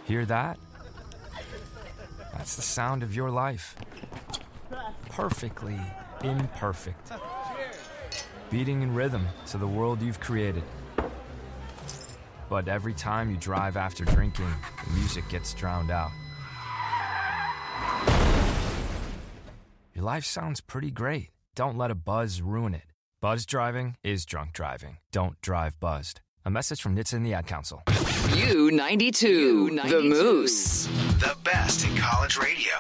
Hear that? That's the sound of your life. Perfectly imperfect. Beating in rhythm to the world you've created. But every time you drive after drinking, the music gets drowned out. Your life sounds pretty great. Don't let a buzz ruin it. Buzz driving is drunk driving. Don't drive buzzed. A message from NHTSA and the Ad Council. U92, The Moose. The best in college radio.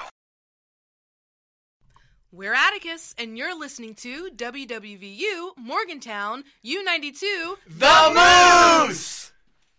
We're Atticus, and you're listening to WWVU Morgantown U92 The Moose!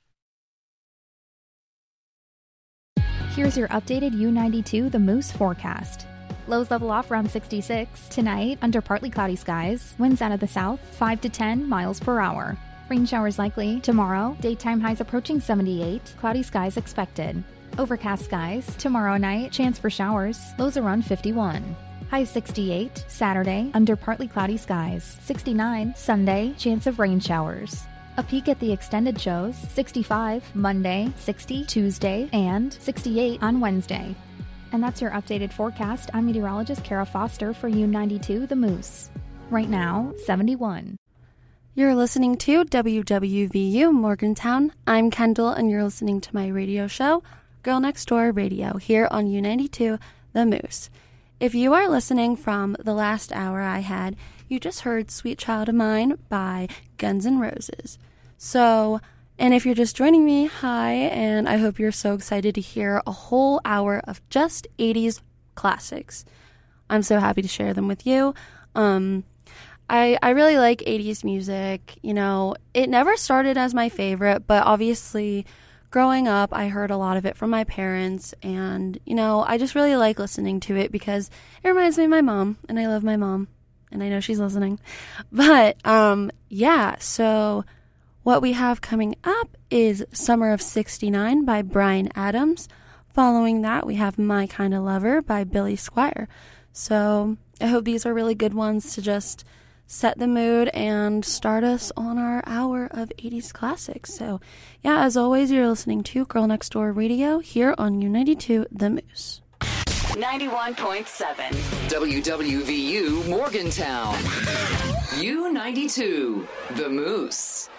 Here's your updated U92 The Moose forecast. Lows level off around 66. Tonight, under partly cloudy skies. Winds out of the south, 5 to 10 miles per hour. Rain showers likely. Tomorrow, daytime highs approaching 78. Cloudy skies expected. Overcast skies. Tomorrow night, chance for showers. Lows around 51. High 68. Saturday, under partly cloudy skies. 69. Sunday, chance of rain showers. A peek at the extended shows. 65 Monday, 60 Tuesday, and 68 on Wednesday. And that's your updated forecast. I'm meteorologist Kara Foster for U92 The Moose. Right now, 71. You're listening to WWVU Morgantown. I'm Kendall, and you're listening to my radio show, Girl Next Door Radio, here on U92 The Moose. If you are listening from the last hour I had, you just heard Sweet Child of Mine by Guns N' Roses. And if you're just joining me, hi, and I hope you're so excited to hear a whole hour of just 80s classics. I'm so happy to share them with you. I really like 80s music. You know, it never started as my favorite, but obviously growing up, I heard a lot of it from my parents, and, you know, I just really like listening to it because it reminds me of my mom, and I love my mom, and I know she's listening. But, so what we have coming up is Summer of 69 by Bryan Adams. Following that, we have My Kinda Lover by Billy Squier. So I hope these are really good ones to just set the mood and start us on our hour of 80s classics. So, yeah, as always, you're listening to Girl Next Door Radio here on U92 The Moose. 91.7 WWVU Morgantown. U92 The Moose.